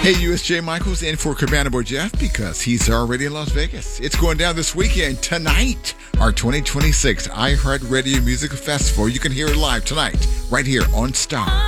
Hey, USJ Michaels in for Cabana Boy Jeff because he's already in Las Vegas. It's going down this weekend, tonight, our 2026 iHeartRadio Music Festival. You can hear it live tonight, right here on Star.